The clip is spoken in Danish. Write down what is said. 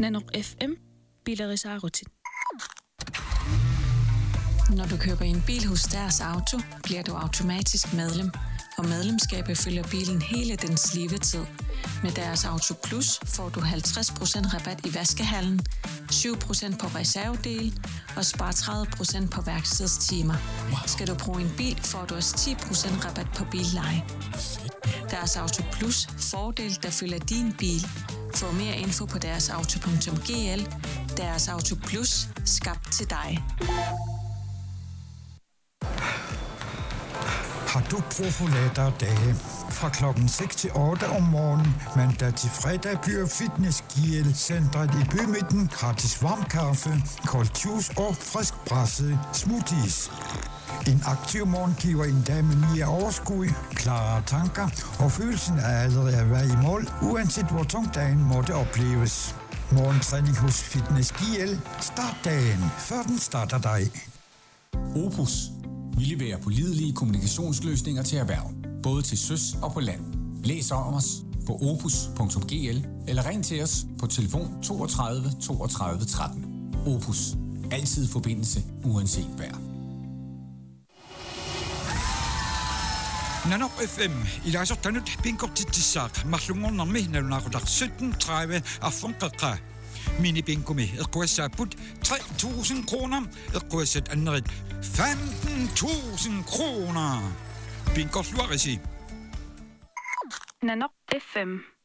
Nanok FM, Bilerisaarutin. Når du køber en bil hos Deres Auto, bliver du automatisk medlem, og medlemskabet følger bilen hele dens levetid. Med Deres Auto Plus får du 50% rabat i vaskehallen, 7% på reservedel og spar 30% på værkstedstimer. Wow. Skal du bruge en bil, får du også 10% rabat på billeje. Deres Auto Plus, fordel der følger din bil. Få mere info på deres-auto.gl. Deres Auto Plus, skabt til dig. Har du profilater dage? Fra klokken 6 til 8 om morgenen, mandag til fredag, byder Fitness GL-centret i bymidten gratis varm kaffe, koldt juice og frisk pressede smoothies. En aktiv morgen giver en dag med mere overskud, klare tanker og følelsen af allerede at være i mål, uanset hvor tung dagen måtte opleves. Morgentræning hos Fitness GL. Start dagen, før den starter dig. Opus. Vi leverer pålidelige kommunikationsløsninger til erhverv, både til søs og på land. Læs om os på opus.gl eller ring til os på telefon 32 32 13. Opus. Altid forbindelse, uanset vejr. Nanok FM, ilasortanut pinkortitsissaaq marlungornermi nalunaqutaq 17:30 affonqeqqa minibingumi eqquassaaput 3.000 kroner eqquassat annerit 15.000 kroner pinkorluarisi. Nanok FM.